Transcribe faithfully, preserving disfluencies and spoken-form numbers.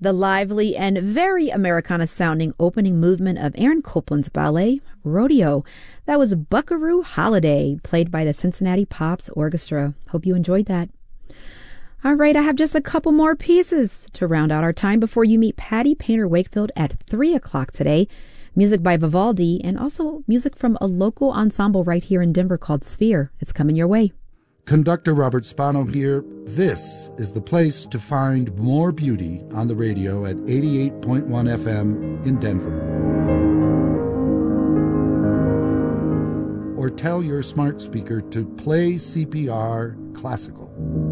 The lively and very Americana-sounding opening movement of Aaron Copland's ballet, Rodeo. That was Buckaroo Holiday, played by the Cincinnati Pops Orchestra. Hope you enjoyed that. All right, I have just a couple more pieces to round out our time before you meet Patty Painter Wakefield at three o'clock today. Music by Vivaldi and also music from a local ensemble right here in Denver called Sphere. It's coming your way. Conductor Robert Spano here. This is the place to find more beauty on the radio at eighty-eight point one F M in Denver. Or tell your smart speaker to play C P R Classical.